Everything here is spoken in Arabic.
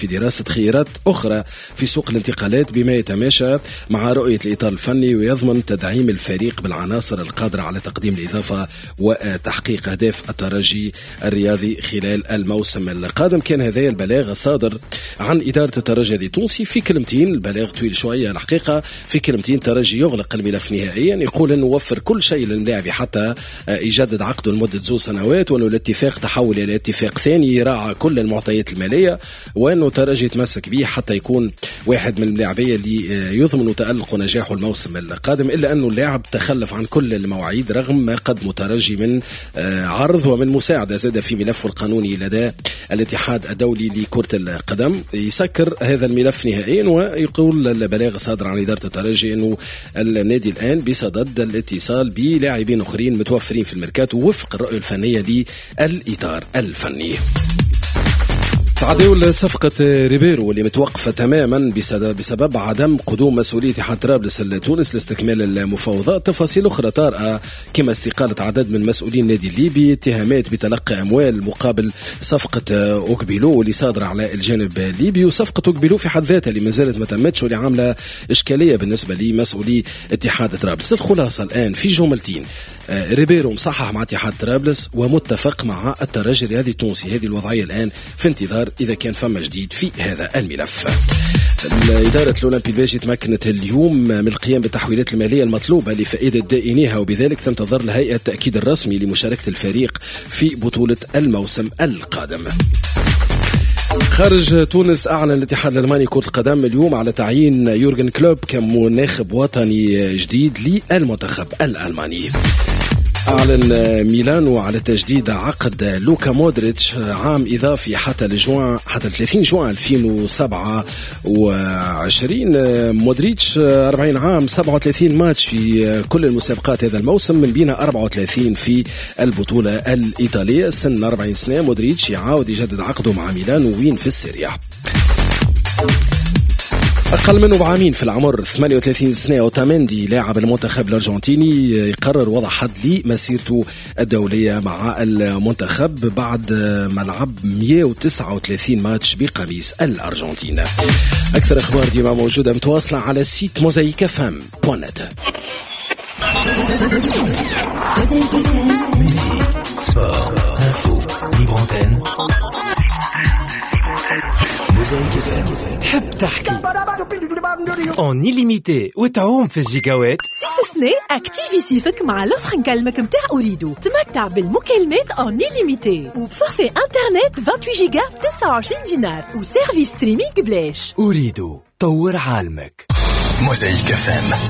في دراسة خيارات أخرى في سوق الانتقالات بما يتماشى مع رؤية الإطار الفني ويضمن تدعيم الفريق بالعناصر القادرة على تقديم الإضافة وتحقيق أهداف الترجي الرياضي خلال الموسم القادم. كان هذا البلاغ الصادر عن إدارة الترجي التونسي. في كلمتين، البلاغ طويل شوية الحقيقة، في كلمتين: الترجي يغلق الملف نهائيا، يقول أنه وفر كل شيء للاعب حتى يجدد عقده لمدة 2 سنوات، وأنه الاتفاق تحول إلى اتفاق ثاني يراعى كل المعطيات المالية، وأنه الترجي يتمسك به حتى يكون واحد من اللاعبين اللي يضمن تألق ونجاحه الموسم القادم. إلا أنه اللاعب تخلف عن كل المواعيد رغم ما قدمه الترجي من عرض ومن مساعدة زاد في ملفه القانوني لدى الاتحاد الدولي لكرة القدم. يسكر هذا الملف نهائيا، ويقول البلاغ الصادر عن إدارة الترجي أنه النادي الآن بصدد الاتصال بلاعبين أخرين متوفرين في الميركاتو وفق الرؤية الفنية للإطار الفني. تعديل صفقة ريبيرو واللي متوقفة تماما بسبب عدم قدوم مسؤولية اتحاد طرابلس التونس لاستكمال المفاوضات. تفاصيل أخرى طارئة كما استقالة عدد من مسؤولين النادي الليبي، اتهامات بتلقي أموال مقابل صفقة أوكبيلو واللي صادرة على الجانب الليبي، وصفقة أوكبيلو في حد ذاتها اللي ما زالت ما تمتش واللي عاملة إشكالية بالنسبة لمسؤولي اتحاد طرابلس. الخلاصة الآن في جملتين: ريبيرو مصحح مع اتحاد طرابلس ومتفق مع الترجي الرياضي التونسي. هذه الوضعية الآن في انتظار إذا كان فما جديد في هذا الملف. إدارة الأولمبي الباجي تمكنت اليوم من القيام بالتحويلات المالية المطلوبة لفائدة دائنيها، وبذلك تنتظر الهيئة التأكيد الرسمي لمشاركة الفريق في بطولة الموسم القادم. خارج تونس، أعلن الاتحاد الألماني كرة القدم اليوم على تعيين يورغن كلوب كمناخب وطني جديد للمنتخب الألماني. أعلن ميلانو على تجديد عقد لوكا مودريتش عام إضافي حتى 30 جوان 2027. مودريتش 40 عام، 37 ماتش في كل المسابقات هذا الموسم، من بينها 34 في البطولة الإيطالية. سن 40 سنة مودريتش يعاود يجدد عقده مع ميلانو وين في السيريا. أقل منه بعامين في العمر، 38 سنة، أوتاميندي لاعب المنتخب الأرجنتيني يقرر وضع حد لمسيرته الدولية مع المنتخب بعد ما لعب 139 ماتش بقميص الأرجنتين. أكثر أخبار ديما موجودة متواصلة على سيت موزايك فام بونت. تحب تحكي اون illimité وتعوم في الجيجاوات؟ صيف سنة اكتيفي صيفك مع لوفر نكلمك متاع أوريدو. تمتع بالمكالمات اون illimité وبفورفي انترنت 28 جيجا ب 29 دينار وسيرفيس ستريمينج بلاش. أوريدو، طور عالمك. موزايك فام.